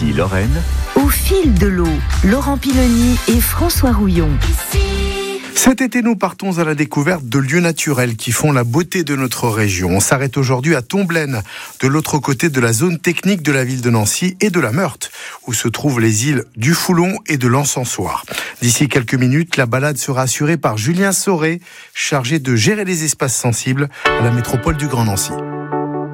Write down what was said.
Nancy-Lorraine. Au fil de l'eau, Laurent Piloni et François Rouillon. Cet été, nous partons à la découverte de lieux naturels qui font la beauté de notre région. On s'arrête aujourd'hui à Tomblaine, de l'autre côté de la zone technique de la ville de Nancy et de la Meurthe, où se trouvent les îles du Foulon et de l'Encensoir. D'ici quelques minutes, la balade sera assurée par Julien Sauré, chargé de gérer les espaces sensibles à la métropole du Grand Nancy.